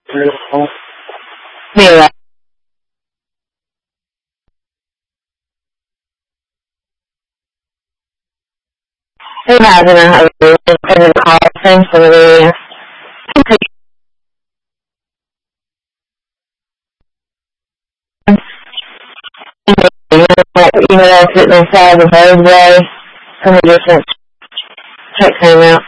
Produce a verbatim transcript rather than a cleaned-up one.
Anyway. Who hasn't a favorite call? Thanks for the you know, sitting inside the roadway, somebody just wants to check him out.